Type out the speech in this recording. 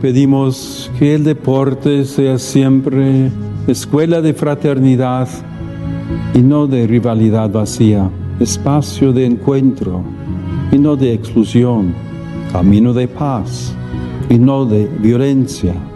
pedimos que el deporte sea siempre escuela de fraternidad y no de rivalidad vacía, espacio de encuentro y no de exclusión, camino de paz y no de violencia.